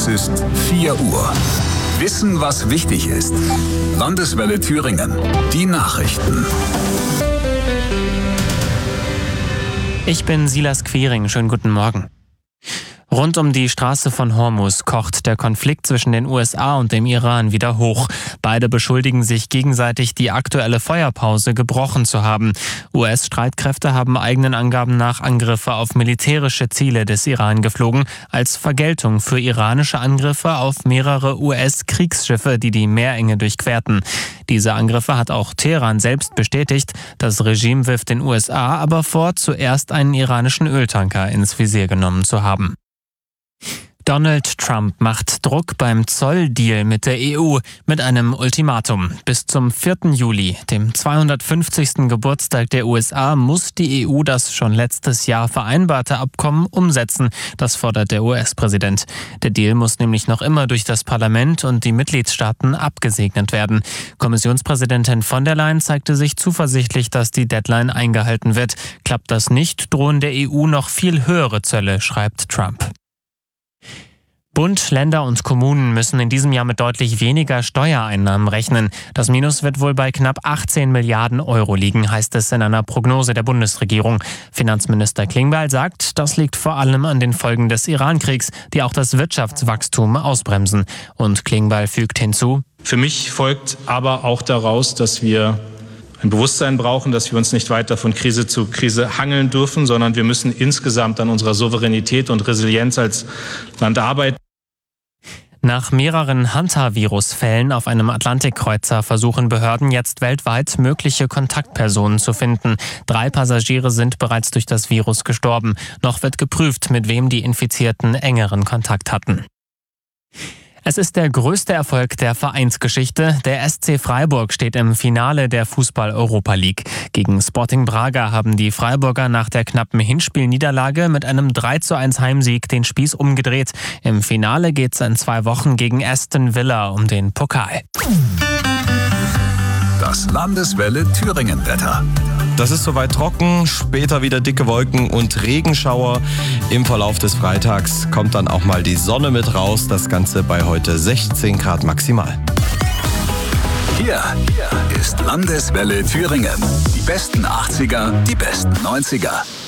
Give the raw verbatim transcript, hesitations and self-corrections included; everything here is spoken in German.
Es ist vier Uhr. Wissen, was wichtig ist. Landeswelle Thüringen. Die Nachrichten. Ich bin Silas Quiring. Schönen guten Morgen. Rund um die Straße von Hormuz kocht der Konflikt zwischen den U S A und dem Iran wieder hoch. Beide beschuldigen sich gegenseitig, die aktuelle Feuerpause gebrochen zu haben. U S-Streitkräfte haben eigenen Angaben nach Angriffe auf militärische Ziele des Iran geflogen, als Vergeltung für iranische Angriffe auf mehrere U S-Kriegsschiffe, die die Meerenge durchquerten. Diese Angriffe hat auch Teheran selbst bestätigt. Das Regime wirft den U S A aber vor, zuerst einen iranischen Öltanker ins Visier genommen zu haben. Donald Trump macht Druck beim Zolldeal mit der E U mit einem Ultimatum. Bis zum vierten Juli, dem zweihundertfünfzigsten Geburtstag der U S A, muss die E U das schon letztes Jahr vereinbarte Abkommen umsetzen. Das fordert der U S-Präsident. Der Deal muss nämlich noch immer durch das Parlament und die Mitgliedstaaten abgesegnet werden. Kommissionspräsidentin von der Leyen zeigte sich zuversichtlich, dass die Deadline eingehalten wird. Klappt das nicht, drohen der E U noch viel höhere Zölle, schreibt Trump. Bund, Länder und Kommunen müssen in diesem Jahr mit deutlich weniger Steuereinnahmen rechnen. Das Minus wird wohl bei knapp achtzehn Milliarden Euro liegen, heißt es in einer Prognose der Bundesregierung. Finanzminister Klingbeil sagt, das liegt vor allem an den Folgen des Iran-Kriegs, die auch das Wirtschaftswachstum ausbremsen. Und Klingbeil fügt hinzu: Für mich folgt aber auch daraus, dass wir ein Bewusstsein brauchen, dass wir uns nicht weiter von Krise zu Krise hangeln dürfen, sondern wir müssen insgesamt an unserer Souveränität und Resilienz als Land arbeiten. Nach mehreren Hantavirus-Fällen auf einem Atlantikkreuzer versuchen Behörden jetzt weltweit mögliche Kontaktpersonen zu finden. Drei Passagiere sind bereits durch das Virus gestorben. Noch wird geprüft, mit wem die Infizierten engeren Kontakt hatten. Es ist der größte Erfolg der Vereinsgeschichte. Der S C Freiburg steht im Finale der Fußball-Europa League. Gegen Sporting Braga haben die Freiburger nach der knappen Hinspielniederlage mit einem drei zu eins Heimsieg den Spieß umgedreht. Im Finale geht's in zwei Wochen gegen Aston Villa um den Pokal. Das Landeswelle Thüringen-Wetter. Das ist soweit trocken, später wieder dicke Wolken und Regenschauer. Im Verlauf des Freitags kommt dann auch mal die Sonne mit raus. Das Ganze bei heute sechzehn Grad maximal. Hier, hier ist Landeswelle Thüringen. Die besten achtziger, die besten neunziger.